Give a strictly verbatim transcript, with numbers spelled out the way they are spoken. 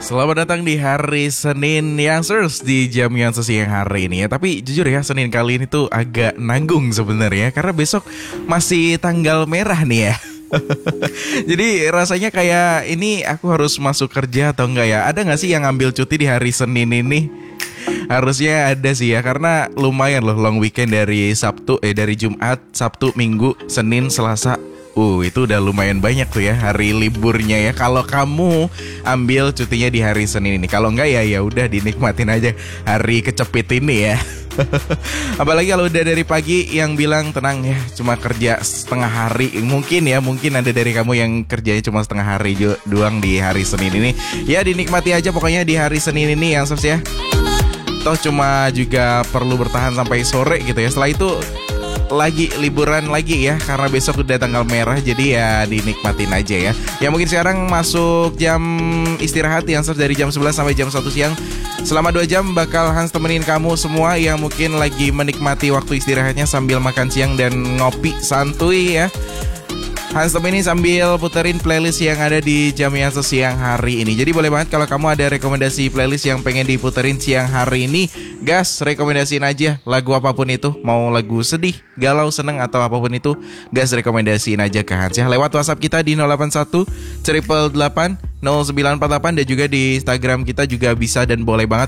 Selamat datang di hari Senin Youngsters di jam yang siang hari ini ya. Tapi jujur ya, Senin kali ini tuh agak nanggung sebenarnya karena besok masih tanggal merah nih ya. Jadi rasanya kayak ini aku harus masuk kerja atau enggak ya? Ada nggak sih yang ambil cuti di hari Senin ini? Harusnya ada sih ya, karena lumayan loh long weekend dari Sabtu eh dari Jumat, Sabtu, Minggu, Senin, Selasa. Uh, itu udah lumayan banyak tuh ya hari liburnya ya. Kalau kamu ambil cutinya di hari Senin ini, kalau enggak ya ya udah dinikmatin aja hari kecepit ini ya. Apalagi kalau udah dari pagi yang bilang tenang ya, cuma kerja setengah hari. Mungkin ya, mungkin ada dari kamu yang kerjanya cuma setengah hari doang di hari Senin ini. Ya dinikmati aja pokoknya di hari Senin ini yang sos ya. Toh cuma juga perlu bertahan sampai sore gitu ya. Setelah itu lagi liburan lagi ya, karena besok udah tanggal merah. Jadi ya dinikmatin aja ya. Ya mungkin sekarang masuk jam istirahat yang dari jam sebelas sampai jam satu siang. Selama dua jam bakal Hans temenin kamu semua yang mungkin lagi menikmati waktu istirahatnya sambil makan siang dan ngopi santuy ya. Hans temenin sambil puterin playlist yang ada di jam yang siang hari ini. Jadi boleh banget kalau kamu ada rekomendasi playlist yang pengen diputerin siang hari ini, gas, rekomendasiin aja lagu apapun itu. Mau lagu sedih, galau, seneng atau apapun itu, gas rekomendasiin aja ke Hans ya. Lewat WhatsApp kita di nol delapan satu delapan delapan delapan nol sembilan empat delapan. Dan juga di Instagram kita juga bisa dan boleh banget